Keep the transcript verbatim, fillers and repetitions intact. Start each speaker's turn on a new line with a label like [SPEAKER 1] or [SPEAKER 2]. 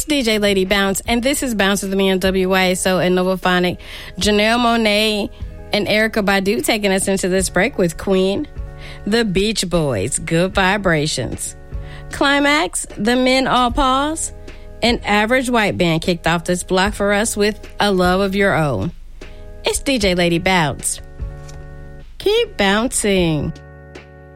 [SPEAKER 1] D J Lady Bounce, and this is Bounce with me on W Y S O and Novophonic. Janelle Monáe and Erykah Badu taking us into this break with Queen. The Beach Boys, Good Vibrations. Climax, The Men All Pause. An Average White Band kicked off this block for us with A Love of Your Own. It's D J Lady Bounce. Keep bouncing.